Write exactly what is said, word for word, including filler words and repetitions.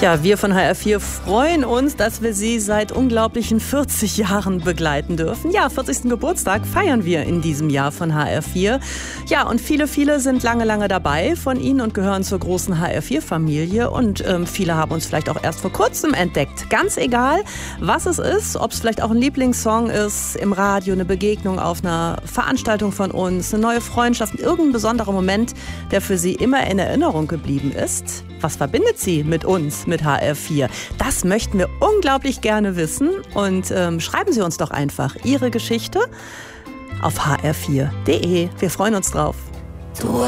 Ja, wir von H R vier freuen uns, dass wir Sie seit unglaublichen vierzig Jahren begleiten dürfen. Ja, vierzigsten Geburtstag feiern wir in diesem Jahr von H R vier. Ja, und viele, viele sind lange, lange dabei von Ihnen und gehören zur großen H R vier Familie. Und ähm, viele haben uns vielleicht auch erst vor kurzem entdeckt. Ganz egal, was es ist, ob es vielleicht auch ein Lieblingssong ist, im Radio, eine Begegnung auf einer Veranstaltung von uns, eine neue Freundschaft, irgendein besonderer Moment, der für Sie immer in Erinnerung geblieben ist. Was verbindet Sie mit uns, mit H R vier? Das möchten wir unglaublich gerne wissen. Und ähm, schreiben Sie uns doch einfach Ihre Geschichte auf h r vier punkt de. Wir freuen uns drauf.